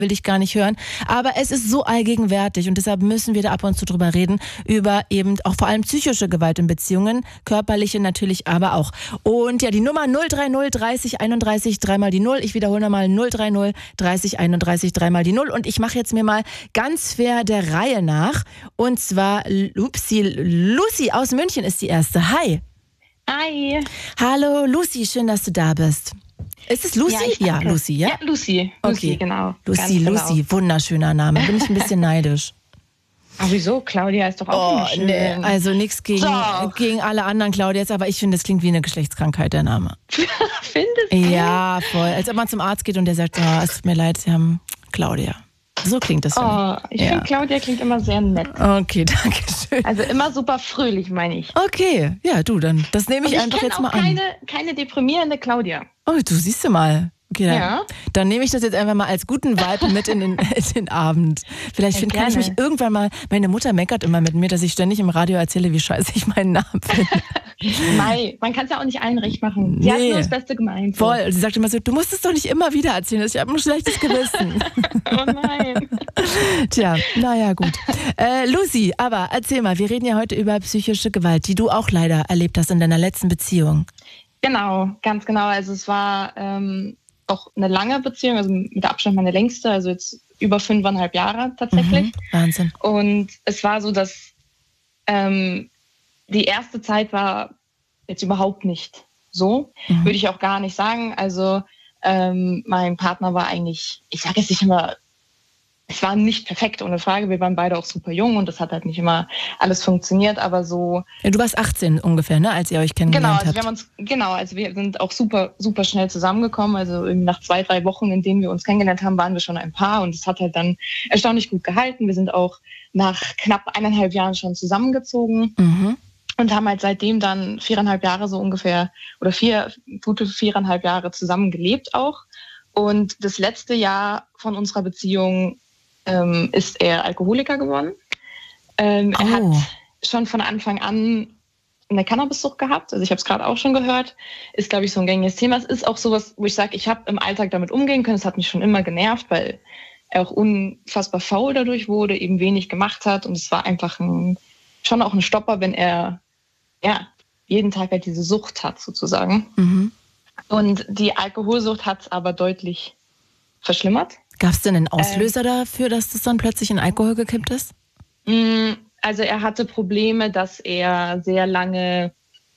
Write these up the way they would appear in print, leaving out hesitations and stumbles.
will ich gar nicht hören. Aber es ist so allgegenwärtig und deshalb müssen wir da ab und zu drüber reden, über eben auch vor allem psychische Gewalt in Beziehungen, körperliche natürlich aber auch. Und ja, die Nummer 030 30 31 3 die 0. Ich wiederhole nochmal 030 30 31 3 die 0. Und ich mache jetzt mir mal ganz fair der Reihe nach. Und zwar Lucy aus München ist die erste. Hi. Hi. Hallo Lucy, schön, dass du da bist. Ist es Lucy? Ja, Lucy, ja? Ja, Lucy. Okay. Lucy, genau. Lucy, wunderschöner Name. Bin ich ein bisschen neidisch. Aber wieso? Claudia ist doch auch schön. Nee, also nichts gegen alle anderen Claudias, aber ich finde, das klingt wie eine Geschlechtskrankheit, der Name. Findest du? Ja, voll. Als ob man zum Arzt geht und der sagt, es tut mir leid, Sie haben Claudia. So klingt das für mich. Ich finde, Claudia klingt immer sehr nett. Okay, danke schön. Also immer super fröhlich, meine ich. Okay, ja, du, dann das nehme ich einfach jetzt mal an. Ich kenne auch keine deprimierende Claudia. Oh, du siehst du mal. Okay, dann nehme ich das jetzt einfach mal als guten Vibe mit in den Abend. Vielleicht kann ich mich irgendwann mal, meine Mutter meckert immer mit mir, dass ich ständig im Radio erzähle, wie scheiße ich meinen Namen finde. Nein, man kann es ja auch nicht allen recht machen. Sie hat nur das Beste gemeint. So. Voll, sie sagt immer so, du musst es doch nicht immer wieder erzählen, ich habe ein schlechtes Gewissen. Oh nein. Tja, naja, gut. Lucy, aber erzähl mal, wir reden ja heute über psychische Gewalt, die du auch leider erlebt hast in deiner letzten Beziehung. Genau, ganz genau. Also es war auch eine lange Beziehung, also mit Abstand meine längste, also jetzt über 5,5 Jahre tatsächlich. Wahnsinn. Und es war so, dass die erste Zeit war jetzt überhaupt nicht so, würde ich auch gar nicht sagen. Also mein Partner war eigentlich, ich sage jetzt nicht immer, es war nicht perfekt, ohne Frage. Wir waren beide auch super jung und das hat halt nicht immer alles funktioniert, aber so... Ja, du warst 18 ungefähr, ne, als ihr euch kennengelernt habt. Also wir sind auch super, super schnell zusammengekommen. Also irgendwie nach 2-3 Wochen, in denen wir uns kennengelernt haben, waren wir schon ein Paar und es hat halt dann erstaunlich gut gehalten. Wir sind auch nach knapp 1,5 Jahren schon zusammengezogen und haben halt seitdem dann 4,5 Jahre so ungefähr oder gute 4,5 Jahre zusammen gelebt auch. Und das letzte Jahr von unserer Beziehung ist er Alkoholiker geworden. Er hat schon von Anfang an eine Cannabissucht gehabt. Also ich habe es gerade auch schon gehört. Ist, glaube ich, so ein gängiges Thema. Es ist auch sowas, wo ich sage, ich habe im Alltag damit umgehen können. Es hat mich schon immer genervt, weil er auch unfassbar faul dadurch wurde, eben wenig gemacht hat. Und es war einfach schon auch ein Stopper, wenn er jeden Tag halt diese Sucht hat, sozusagen. Und die Alkoholsucht hat es aber deutlich verschlimmert. Gab es denn einen Auslöser dafür, dass das dann plötzlich in Alkohol gekippt ist? Also er hatte Probleme, dass er sehr lange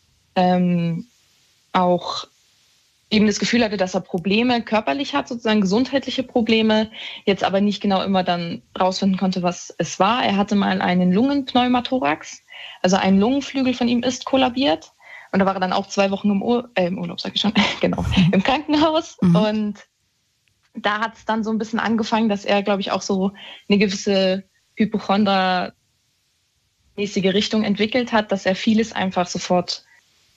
auch eben das Gefühl hatte, dass er Probleme körperlich hat, sozusagen gesundheitliche Probleme, jetzt aber nicht genau immer dann rausfinden konnte, was es war. Er hatte mal einen Lungenpneumothorax, also ein Lungenflügel von ihm ist kollabiert. Und da war er dann auch 2 Wochen im Urlaub, sage ich schon, genau, im Krankenhaus. Und da hat es dann so ein bisschen angefangen, dass er, glaube ich, auch so eine gewisse Hypochonder-mäßige Richtung entwickelt hat, dass er vieles einfach sofort,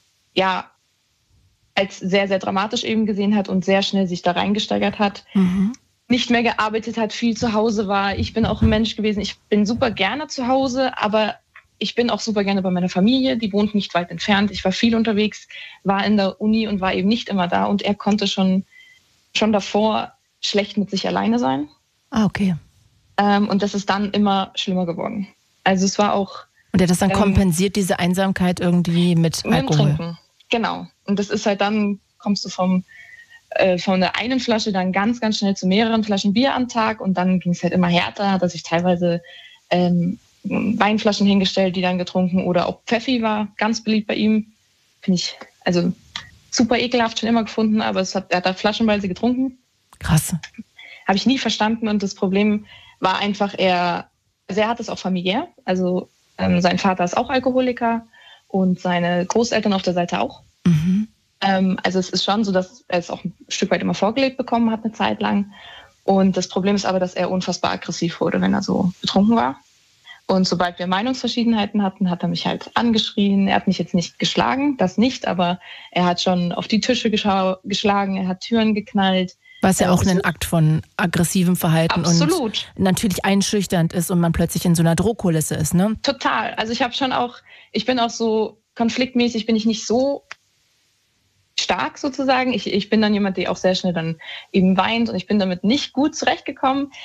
als sehr, sehr dramatisch eben gesehen hat und sehr schnell sich da reingesteigert hat. Nicht mehr gearbeitet hat, viel zu Hause war. Ich bin auch ein Mensch gewesen, ich bin super gerne zu Hause, aber ich bin auch super gerne bei meiner Familie, die wohnt nicht weit entfernt. Ich war viel unterwegs, war in der Uni und war eben nicht immer da. Und er konnte schon davor schlecht mit sich alleine sein. Okay. Und das ist dann immer schlimmer geworden. Also es war auch... Und er hat das dann kompensiert, diese Einsamkeit irgendwie mit Alkohol? Mit dem Trinken, genau. Und das ist halt dann, kommst du von der einen Flasche dann ganz, ganz schnell zu mehreren Flaschen Bier am Tag und dann ging es halt immer härter, hat er sich teilweise Weinflaschen hingestellt, die dann getrunken oder auch Pfeffi war ganz beliebt bei ihm. Finde ich also super ekelhaft schon immer gefunden, aber er hat da flaschenweise getrunken. Krass. Habe ich nie verstanden und das Problem war einfach, er hat es auch familiär. Also sein Vater ist auch Alkoholiker und seine Großeltern auf der Seite auch. Also es ist schon so, dass er es auch ein Stück weit immer vorgelebt bekommen hat eine Zeit lang. Und das Problem ist aber, dass er unfassbar aggressiv wurde, wenn er so betrunken war. Und sobald wir Meinungsverschiedenheiten hatten, hat er mich halt angeschrien. Er hat mich jetzt nicht geschlagen, das nicht, aber er hat schon auf die Tische geschlagen, er hat Türen geknallt. Was ja auch ein Akt von aggressivem Verhalten absolut. Und natürlich einschüchternd ist und man plötzlich in so einer Drohkulisse ist, ne? Total. Also ich bin auch so konfliktmäßig, bin ich nicht so stark sozusagen. Ich bin dann jemand, der auch sehr schnell dann eben weint und ich bin damit nicht gut zurechtgekommen.